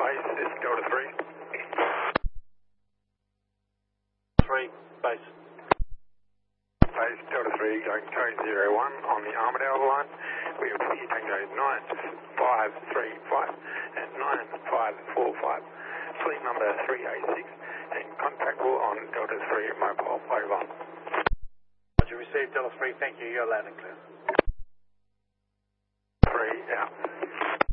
base, this is Delta 3. 3, base. Base, Delta 3, going code 01 on the Armadale line. We have put you Tango 9535 and 9545. Fleet number 386 and contactable on Delta 3 mobile, over. Roger, received Delta 3, thank you, you're loud and clear.